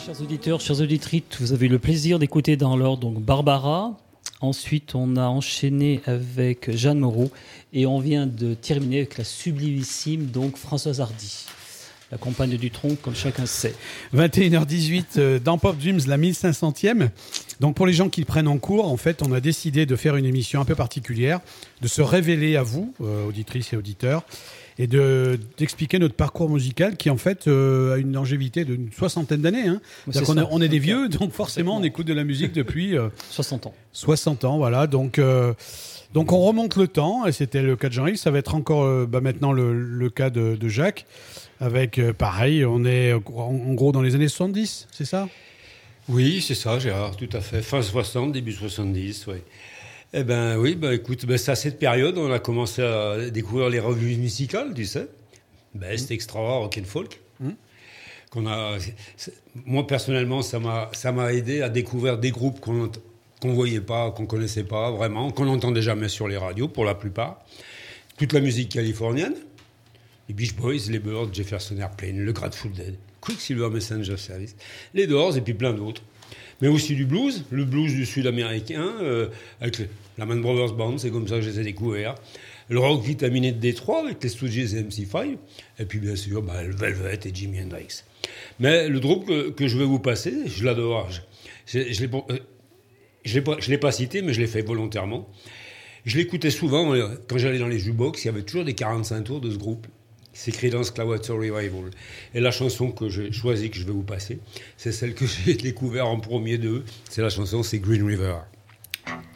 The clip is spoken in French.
Chers auditeurs, chères auditrices, vous avez eu le plaisir d'écouter dans l'ordre donc Barbara. Ensuite, on a enchaîné avec Jeanne Moreau et on vient de terminer avec la sublimissime donc Françoise Hardy, la compagne du tronc, comme chacun sait. 21h18 dans Pop Dreams, la 1500e. Donc pour les gens qui le prennent en cours, en fait, on a décidé de faire une émission un peu particulière, de se révéler à vous, auditrices et auditeurs, et d'expliquer notre parcours musical qui, en fait, a une longévité d'une 60aine d'années. Hein. On est des vieux, donc forcément, on écoute de la musique depuis... 60 ans. 60 ans, voilà. Donc on remonte le temps, et c'était le cas de Jean-Yves. Ça va être encore maintenant le cas de Jacques. Avec, pareil, on est en gros dans les années 70, c'est ça ? Oui, c'est ça, Gérard, tout à fait. Fin 60, début 70, oui. Eh ben oui, écoute, c'est à cette période on a commencé à découvrir les revues musicales, tu sais. Best, Extra, Rock and Folk. Moi, personnellement, ça m'a aidé à découvrir des groupes qu'on voyait pas, qu'on connaissait pas vraiment, qu'on n'entendait jamais sur les radios, pour la plupart. Toute la musique californienne. Les Beach Boys, les Byrds, Jefferson Airplane, le Grateful Dead, Quicksilver Messenger Service, les Doors et puis plein d'autres. Mais aussi du blues, le blues du sud-américain, avec la Man Brothers Band, c'est comme ça que je les ai découverts. Le rock vitaminé de Détroit avec les Stooges et MC5. Et puis bien sûr, le Velvet et Jimi Hendrix. Mais le groupe que je vais vous passer, je l'adore. Je ne l'ai pas cité, mais je l'ai fait volontairement. Je l'écoutais souvent quand j'allais dans les jukebox, il y avait toujours des 45 tours de ce groupe. C'est Creedence Clearwater Revival. Et la chanson que j'ai choisie, que je vais vous passer, c'est celle que j'ai découverte en premier d'eux. C'est la chanson, c'est Green River.